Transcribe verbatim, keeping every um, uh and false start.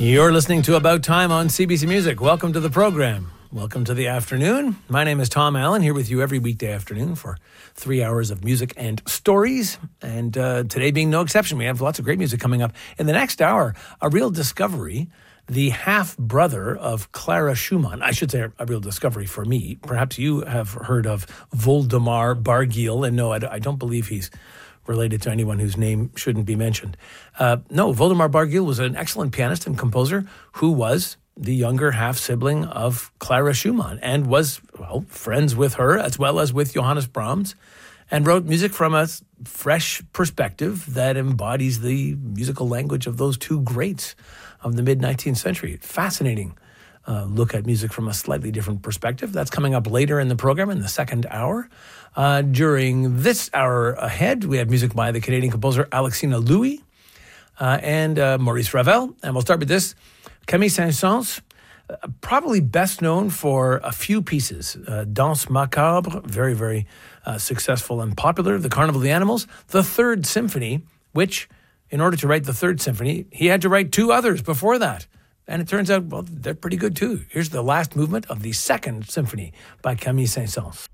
You're listening to About Time on C B C Music. Welcome to the program. Welcome to the afternoon. My name is Tom Allen, here with you every weekday afternoon for three hours of music and stories. And uh, today being no exception, we have lots of great music coming up. In the next hour, a real discovery, the half-brother of Clara Schumann. I should say a real discovery for me. Perhaps you have heard of Voldemar Barguil, and no, I I don't believe he's related to anyone whose name shouldn't be mentioned. Uh, no, Voldemar Barguil was an excellent pianist and composer who was the younger half-sibling of Clara Schumann and was, well, friends with her as well as with Johannes Brahms, and wrote music from a fresh perspective that embodies the musical language of those two greats of the mid-nineteenth century. Fascinating uh, look at music from a slightly different perspective. That's coming up later in the program in the second hour. Uh, during this hour ahead, we have music by the Canadian composer Alexina Louis uh, and uh, Maurice Ravel. And we'll start with this. Camille Saint-Saëns, uh, probably best known for a few pieces. Uh, Danse Macabre, very, very uh, successful and popular. The Carnival of the Animals. The Third Symphony, which, in order to write the Third Symphony, he had to write two others before that. And it turns out, well, they're pretty good too. Here's the last movement of the Second Symphony by Camille Saint-Saëns.